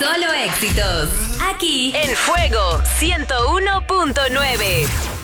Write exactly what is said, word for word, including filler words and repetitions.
Solo éxitos. Aquí en Fuego ciento uno punto nueve.